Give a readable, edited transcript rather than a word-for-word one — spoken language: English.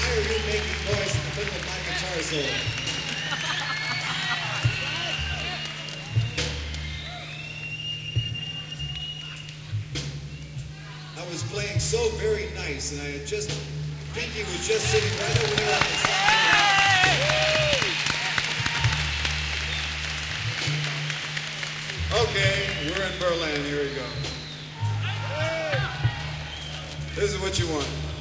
why are you making noise in the middle of my guitar solo? I was playing so very nice, and I had just, Pinky was just sitting right over there on the side. Okay, we're in Berlin, here we go. This is what you want.